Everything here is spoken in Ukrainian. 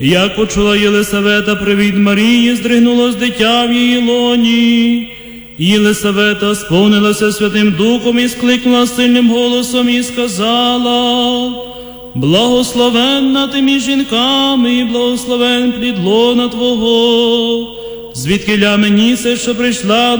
Як почула Єлисавета привід Марії, здригнулось дитя в її лоні. Єлисавета сповнилася Святим Духом і скликнула сильним голосом і сказала: «Благословенна ти між жінками, і благословен плід лона Твого. Звідкиля мені се, що прийшла